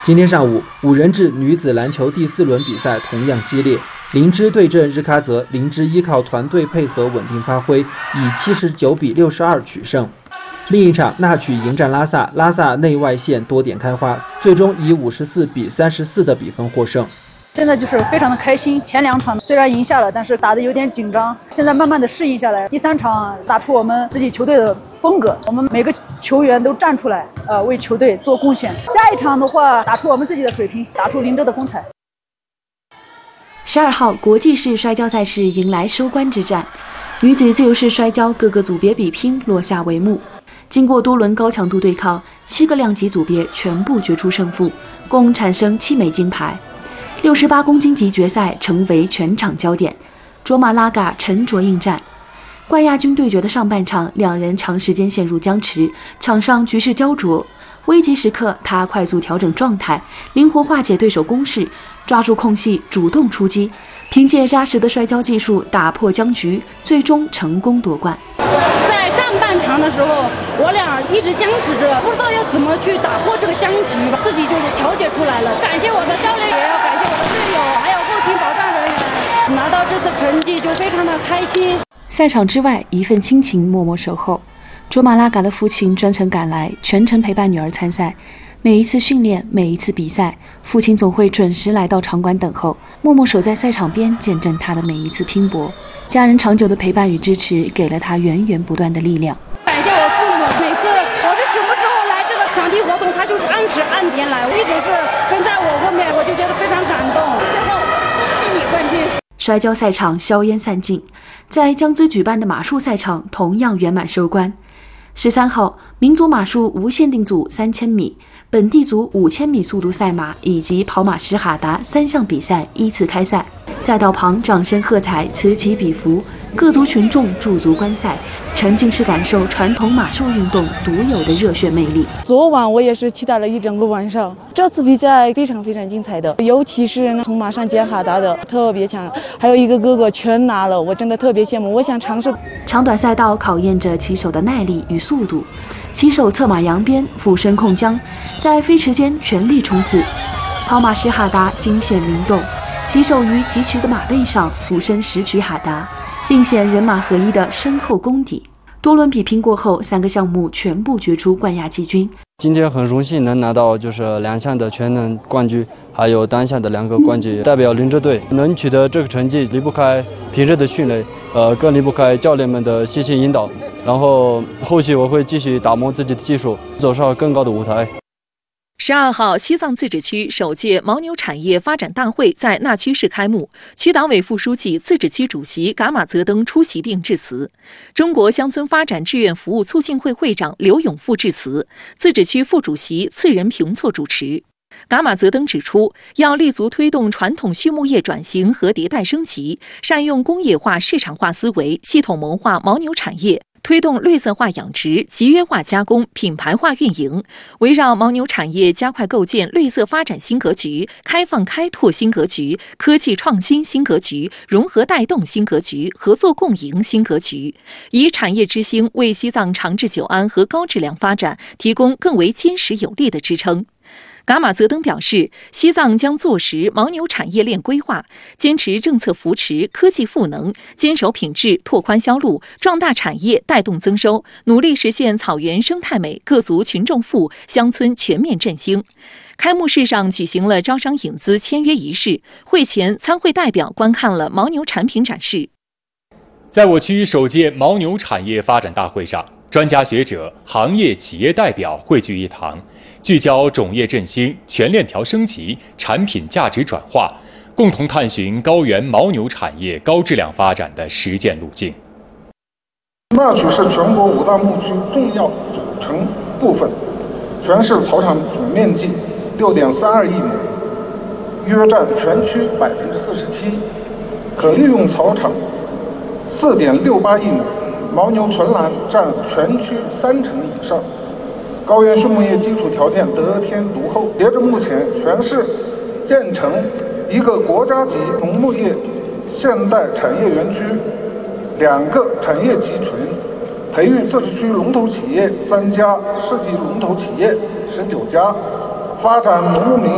今天上午，5人制女子篮球第4轮比赛同样激烈。林芝对阵日喀则，林芝依靠团队配合稳定发挥，以79比62取胜。另一场，纳曲迎战拉萨，拉萨内外线多点开花，最终以54比34的比分获胜。 现在就是非常的开心，前2场虽然赢下了，但是打得有点紧张，现在慢慢的适应下来。第3场打出我们自己球队的风格，我们每个球员都站出来，为球队做贡献。下一场的话，打出我们自己的水平，打出林芝的风采。 12号国际式摔跤赛事迎来收官之战，女子自由式摔跤各个组别比拼落下帷幕。经过多轮高强度对抗，7个量级组别全部决出胜负，共产生7枚金牌。68公斤级决赛成为全场焦点，卓玛拉嘎沉着应战。冠亚军对决的上半场，两人长时间陷入僵持，场上局势焦灼。危急时刻，他快速调整状态，灵活化解对手攻势，抓住空隙主动出击，凭借扎实的摔跤技术打破僵局，最终成功夺冠。 在上半场的时候，我俩一直僵持着，不知道要怎么去打破这个僵局，自己就是调节出来了。感谢我的教练，也要感谢我的队友，还有后勤保障人员，拿到这次成绩就非常的开心。 赛场之外，一份亲情默默守候。卓玛拉嘎的父亲专程赶来，全程陪伴女儿参赛。每一次训练，每一次比赛，父亲总会准时来到场馆等候，默默守在赛场边，见证他的每一次拼搏。家人长久的陪伴与支持，给了他源源不断的力量。 感谢我父母，每次我是什么时候来这个场地活动，他就是按时按点来，我一直是跟在我后面，我就觉得非常感动。最后，幸女冠军。 摔跤赛场硝烟散尽，在江孜举办的马术赛场同样圆满收官。13号，民族马术无限定组3000米、本地组5000米速度赛马以及跑马什哈达3项比赛依次开赛。赛道旁掌声喝彩，此起彼伏，各族群众驻足观赛，沉浸式感受传统马术运动独有的热血魅力。 昨晚我也是期待了一整个晚上，这次比赛非常精彩的，尤其是从马上捡哈达的特别强，还有一个哥哥全拿了，我真的特别羡慕，我想尝试。 长短赛道考验着骑手的耐力与速度，骑手策马扬鞭，俯身控缰，在飞驰间全力冲刺。跑马什哈达惊险灵动，骑手于疾驰的马背上俯身拾取哈达，尽显人马合一的深厚功底。多轮比拼过后，3个项目全部决出冠亚季军。 今天很荣幸能拿到2项的全能冠军，还有单项的2个冠军，代表林芝队能取得这个成绩，离不开平时的训练，更离不开教练们的细心引导。然后后续我会继续打磨自己的技术，走上更高的舞台。 12号，西藏自治区首届牦牛产业发展大会在纳曲市开幕，区党委副书记、自治区主席噶玛泽登出席并致辞。中国乡村发展志愿服务促进会会长刘永富致辞，自治区副主席次仁平措主持。噶玛泽登指出，要立足推动传统畜牧业转型和迭代升级，善用工业化、市场化思维，系统谋划牦牛产业，推动绿色化养殖、集约化加工、品牌化运营，围绕牦牛产业加快构建绿色发展新格局、开放开拓新格局、科技创新新格局、融合带动新格局、合作共赢新格局，以产业之星为西藏长治久安和高质量发展提供更为坚实有力的支撑。噶玛泽登表示，西藏将坐实牦牛产业链规划，坚持政策扶持、科技赋能，坚守品质、拓宽销路，壮大产业、带动增收，努力实现草原生态美、各族群众富、乡村全面振兴。开幕式上举行了招商引资签约仪式，会前参会代表观看了牦牛产品展示。 在我区首届牦牛产业发展大会上，专家学者、行业企业代表汇聚一堂，聚焦种业振兴、全链条升级、产品价值转化，共同探寻高原牦牛产业高质量发展的实践路径。 纳曲是全国5大牧区重要组成部分，全市草场总面积6.32亿亩，约占全区47%，可利用草场4.68亿亩，牦牛存栏占全区30%以上。高原畜牧业基础条件得天独厚，截至目前，全市建成一个国家级农牧业现代产业园区，2个产业集群，培育自治区龙头企业3家，市级龙头企业19家，发展农牧民